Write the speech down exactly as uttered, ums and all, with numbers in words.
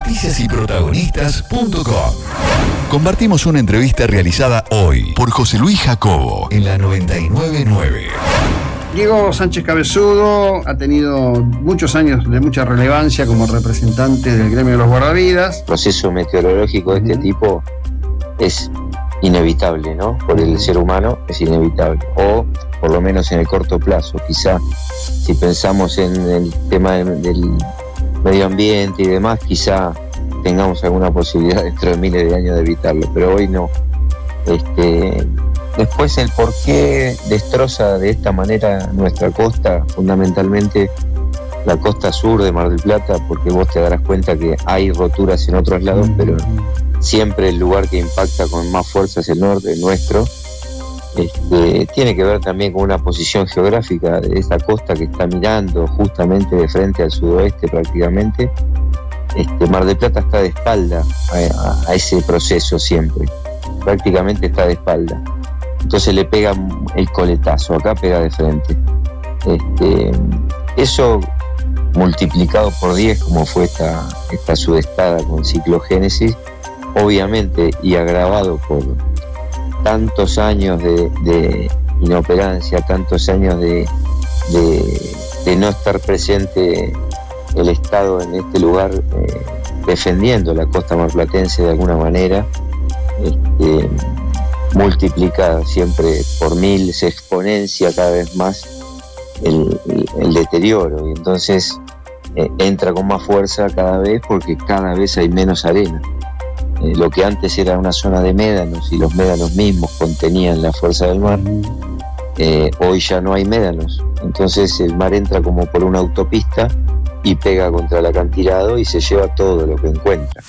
noticias y protagonistas punto com. Compartimos una entrevista realizada hoy por José Luis Jacobo en la noventa y nueve punto nueve. Diego Sánchez Cabezudo ha tenido muchos años de mucha relevancia como representante del gremio de los guardavidas. El proceso meteorológico de este uh-huh. tipo es inevitable, ¿no? Por el ser humano es inevitable, o por lo menos en el corto plazo. Quizá si pensamos en el tema del medio ambiente y demás, quizá tengamos alguna posibilidad dentro de miles de años de evitarlo, pero hoy no. Este, después el por qué destroza de esta manera nuestra costa, fundamentalmente la costa sur de Mar del Plata, porque vos te darás cuenta que hay roturas en otros lados, pero siempre el lugar que impacta con más fuerza es el norte, el nuestro. Este, tiene que ver también con una posición geográfica de esta costa que está mirando justamente de frente al sudoeste prácticamente. Este, Mar del Plata está de espalda a, a, a ese proceso siempre, prácticamente está de espalda. Entonces le pega el coletazo, acá pega de frente. Este, eso multiplicado por diez, como fue esta, esta sudestada con ciclogénesis, obviamente, y agravado por tantos años de, de inoperancia, tantos años de, de, de no estar presente el Estado en este lugar, eh, defendiendo la costa marplatense de alguna manera, este, multiplica siempre por mil, se exponencia cada vez más el, el, el deterioro, y entonces eh, entra con más fuerza cada vez porque cada vez hay menos arena. Eh, lo que antes era una zona de médanos y los médanos mismos contenían la fuerza del mar, eh, hoy ya no hay médanos, entonces el mar entra como por una autopista y pega contra el acantilado y se lleva todo lo que encuentra.